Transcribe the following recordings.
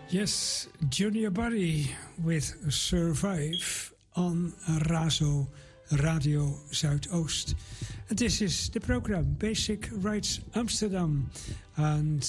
Yes, Junior Barry with Survive on Razo Radio Zuidoost. And this is the program Basic Rights Amsterdam. And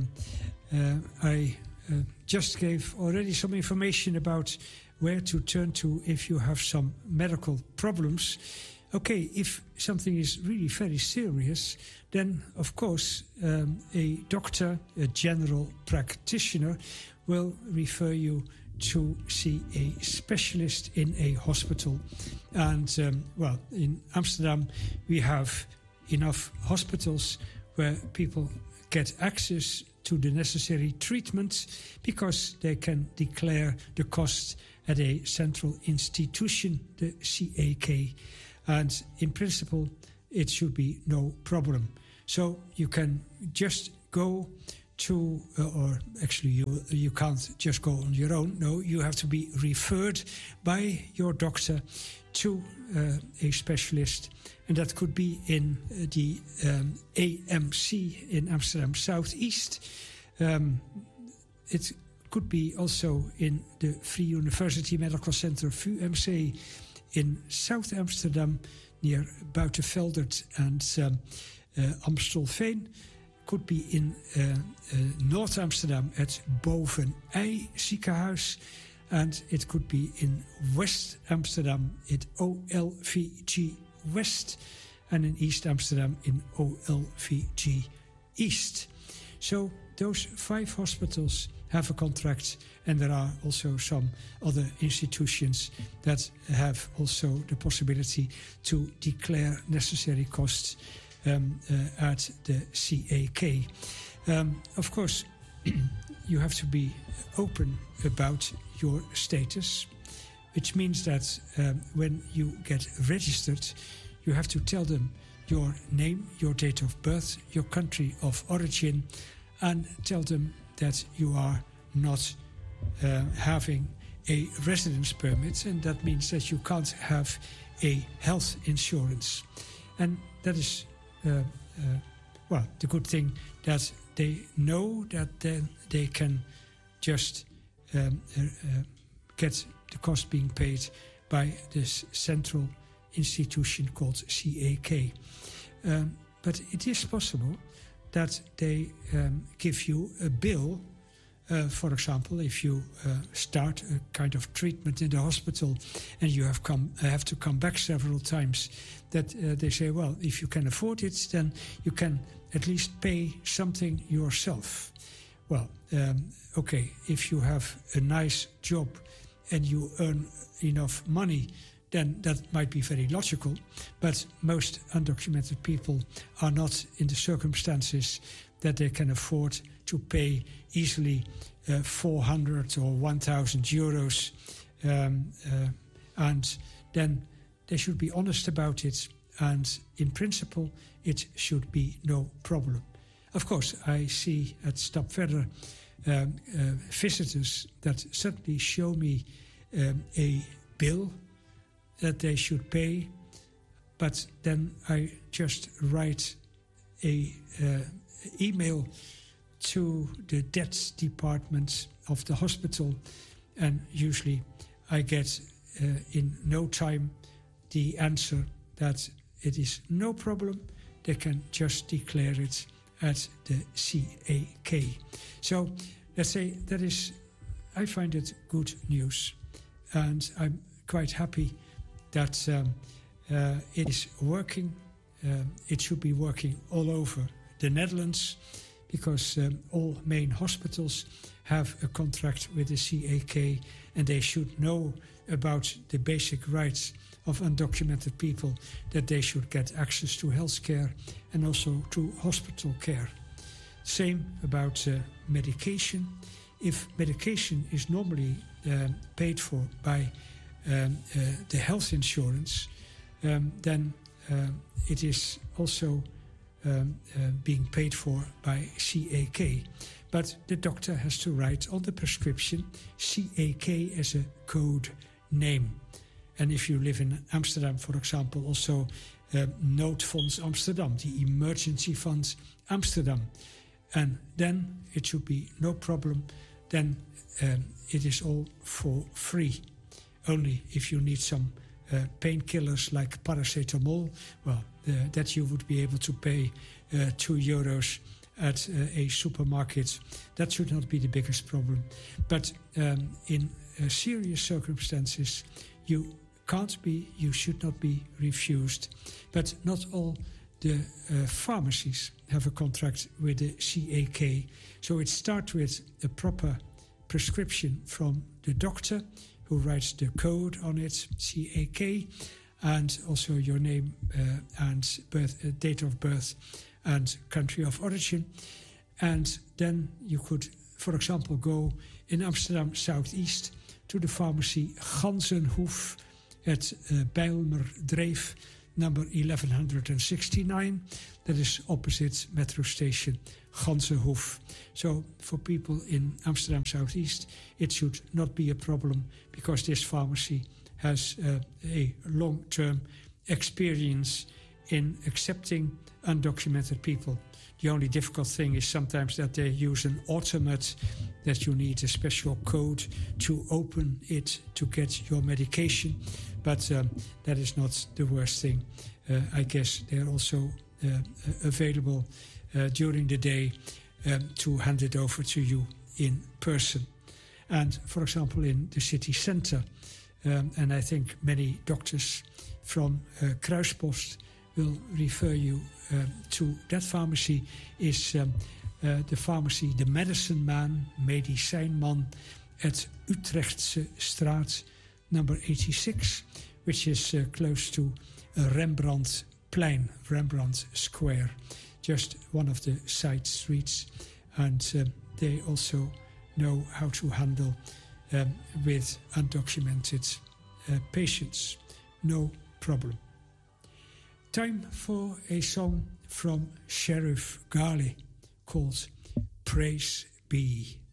I just gave already some information about where to turn to if you have some medical problems. Okay, if something is really very serious, then of course a doctor, a general practitioner, will refer you to see a specialist in a hospital. And well, in Amsterdam we have enough hospitals where people get access to the necessary treatment because they can declare the cost at a central institution, the CAK. And in principle, it should be no problem. So you can just go to, or actually you can't just go on your own. No, you have to be referred by your doctor to a specialist. And that could be in the AMC in Amsterdam Southeast. It could be also in the Free University Medical Center, VUMC, in South Amsterdam, near Buitenveldert and Amstelveen. Could be in North Amsterdam at Bovenij ziekenhuis. And it could be in West Amsterdam at OLVG West. And in East Amsterdam in OLVG East. So those 5 hospitals have a contract, and there are also some other institutions that have also the possibility to declare necessary costs at the CAK. Of course, you have to be open about your status, which means that when you get registered, you have to tell them your name, your date of birth, your country of origin, and tell them that you are not having a residence permit, and that means that you can't have a health insurance. And that is, well, the good thing that they know that then they can just get the cost being paid by this central institution called CAK. But it is possible that they give you a bill. For example, if you start a kind of treatment in the hospital and you have to come back several times, that they say, well, if you can afford it, then you can at least pay something yourself. Well, okay, if you have a nice job and you earn enough money, then that might be very logical, but most undocumented people are not in the circumstances that they can afford to pay easily 400 or 1,000 euros. And then they should be honest about it, and in principle, it should be no problem. Of course, I see at Stap Verder visitors that suddenly show me a bill that they should pay, but then I just write a email to the debts department of the hospital, and usually I get in no time the answer that it is no problem, they can just declare it at the CAK. So let's say that is, I find it good news, and I'm quite happy that it is working. It should be working all over the Netherlands, because all main hospitals have a contract with the CAK, and they should know about the basic rights of undocumented people, that they should get access to healthcare and also to hospital care. Same about medication. If medication is normally paid for by the health insurance, then it is also being paid for by CAK. But the doctor has to write on the prescription CAK as a code name. And if you live in Amsterdam, for example, also Noodfonds Amsterdam, the Emergency Funds Amsterdam. And then it should be no problem then it is all for free. Only if you need some painkillers like paracetamol, well, that you would be able to pay €2 at a supermarket. That should not be the biggest problem. But in serious circumstances, you should not be refused. But not all the pharmacies have a contract with the CAK. So it starts with a proper prescription from the doctor who writes the code on it, CAK, and also your name and date of birth and country of origin. And then you could, for example, go in Amsterdam Southeast to the pharmacy Ganzenhoef at Bijlmerdreef, number 1169. That is opposite metro station Ganzenhoef. So for people in Amsterdam Southeast, it should not be a problem because this pharmacy has a long-term experience in accepting undocumented people. The only difficult thing is sometimes that they use an automat, that you need a special code to open it to get your medication. But that is not the worst thing. I guess they're also available during the day to hand it over to you in person. And for example, in the city center, and I think many doctors from Kruispost will refer you to that pharmacy, is the pharmacy De Medicine Man, Medicijnman, at Utrechtse Straat, number 86, which is close to Rembrandtplein, Rembrandt Square, just one of the side streets. And they also know how to handle with undocumented patients. No problem. Time for a song from Sheriff Garley called Praise Be.